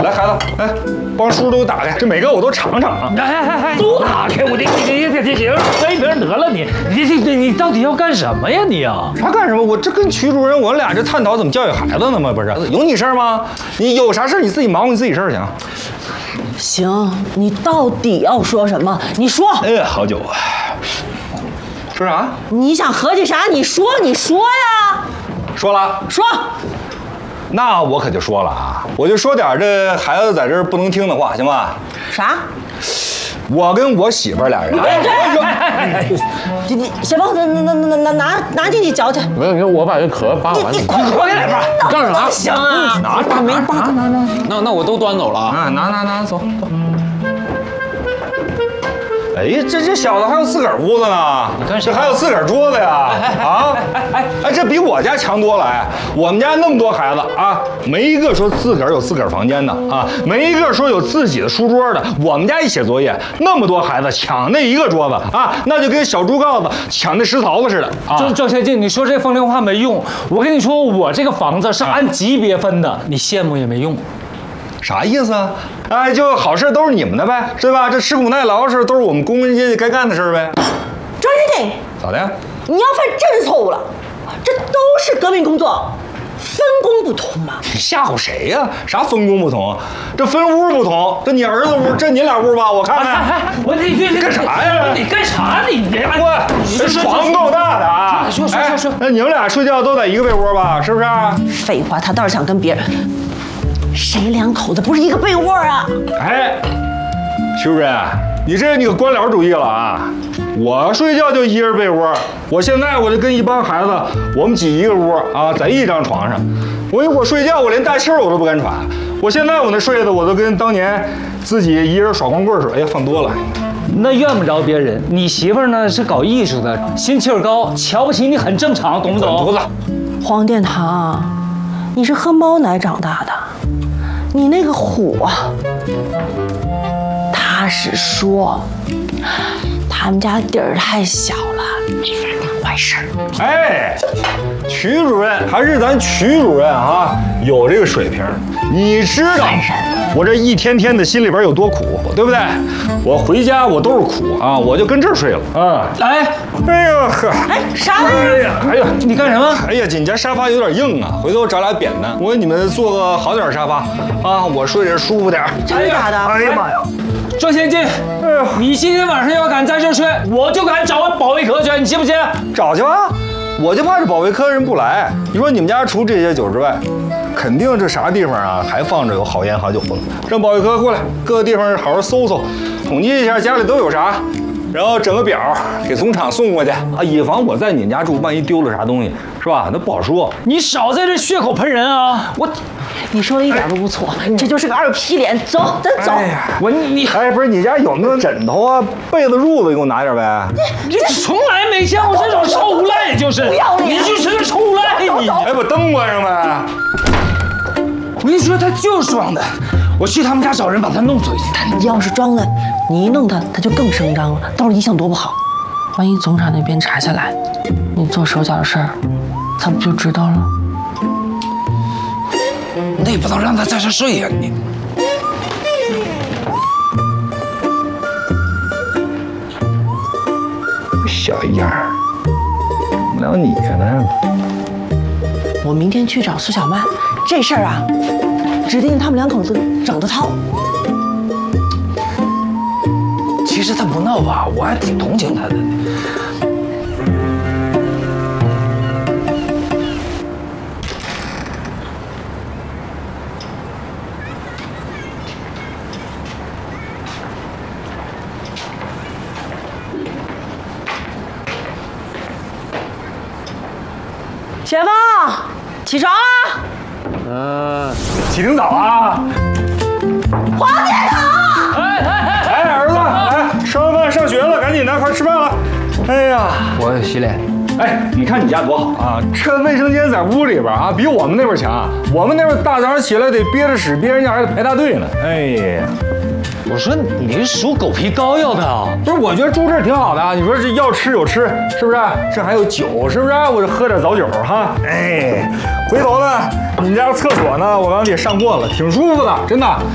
来孩子，来，帮叔都打开，这每个我都尝尝啊。 都打开！我这喝一瓶得了你到底要干什么呀你啊？ 啥干什么？我这跟曲主任我俩这探讨怎么教育孩子呢吗？不是，有你事儿吗？你有啥事你自己忙活你自己事儿去啊。 行，你到底要说什么？你说。 哎呀，好久啊。说啥？ 你想合计啥？你说呀。 说了。 说。 那我可就说了啊，我就说点这孩子在这儿不能听的话，行吧？ 啥？ 我跟我媳妇儿俩人。 你小芳，拿进去嚼去。 没有，我把这壳扒完。 你快来吧！ 干啥？ 行啊， 拿那我都端走了啊！ 拿走。哎，这小子还有自个儿屋子呢，这还有自个儿桌子呀！啊，哎，这比我家强多了哎！我们家那么多孩子啊，没一个说自个儿有自个儿房间的啊，没一个说有自己的书桌的。我们家一写作业，那么多孩子抢那一个桌子啊，那就跟小猪羔子抢那石头子似的啊！ 赵先进，你说这风凉话没用。我跟你说，我这个房子是按级别分的，你羡慕也没用。 啥意思啊？哎，就好事都是你们的呗，对吧？这吃苦耐劳的事都是我们工人阶级该干的事呗。 庄先进， 咋的？ 你要犯真错误了，这都是革命工作，分工不同嘛。 你吓唬谁呀？啥分工不同？这分屋不同，这你儿子屋，这你俩屋吧？我看看。 你干啥呀？ 你干啥？你我这床够大的啊！ 说。 那你们俩睡觉都在一个被窝吧？是不是？ 废话，他倒是想跟别人。谁两口子不是一个被窝啊？ 哎，徐主任，你可官僚主义了啊！我睡觉就一人被窝，我现在我就跟一帮孩子，我们挤一个屋啊，在一张床上。我睡觉我连大气我都不敢喘。我现在我那睡的我都跟当年自己一人耍光棍似的。哎呀，放多了。 那怨不着别人，你媳妇儿呢是搞艺术的，心气儿高，瞧不起你很正常，懂不懂？ 犊子， 黄殿堂，你是喝猫奶长大的。你那个虎啊，他是说他们家地儿太小了，这是另外事儿。 哎，曲主任还是咱曲主任啊，有这个水平。你知道我这一天天的心里边有多苦，对不对？我回家我都是苦啊，我就跟这儿睡了啊。哎呀呵， 哎，啥玩意儿？ 哎呀， 你干什么？ 哎呀，你家沙发有点硬啊，回头找俩扁担，我给你们做个好点沙发啊，我睡着舒服点。 真的假的？ 哎呀妈呀！ 庄先进，你今天晚上要敢在这睡，我就敢找保卫科去，你信不信？ 找去吧，我就怕这保卫科人不来。你说你们家除这些酒之外，肯定这啥地方啊还放着有好烟好酒的，让保卫科过来，各个地方好好搜搜，统计一下家里都有啥，然后整个表给总厂送过去啊，以防我在你们家住，万一丢了啥东西，是吧？那不好说。 你少在这血口喷人啊！ 你说的一点都不错，这就是个二皮脸。走，咱走。 哎呀，哎，不是你家有没有枕头啊、被子、褥子，给我拿点呗。 你从来没见过这种臭无赖，就是不要脸， 你就是个臭无赖，你。 哎，把灯关上呗。 我跟你说，他就是装的。我去他们家找人把他弄走一趟。 你要是装的，你一弄他，他就更声张了，到时候影响多不好。万一总厂那边查下来，你做手脚的事儿，他不就知道了？ 那也不能让他在这睡呀，你。 小样儿，管不了你呢。 我明天去找苏小曼，这事儿啊，指定他们两口子整得套。 其实他不闹吧，我还挺同情他的。 雪峰，起床啊！ 起挺早啊。 黄殿堂， 哎，儿子，来吃完饭上学了，赶紧的，快吃饭了。哎呀， 我要洗脸。 哎，你看你家多好啊！这卫生间在屋里边啊，比我们那边强。我们那边大早上起来得憋着屎，憋人家还得排大队呢。哎呀， 我说你是属狗皮膏药的啊？ 不是，我觉得住这儿挺好的啊。你说这要吃有吃，是不是？这还有酒，是不是？我就喝点早酒哈。哎，回头呢，你们家厕所呢，我刚才也上过了，挺舒服的，真的。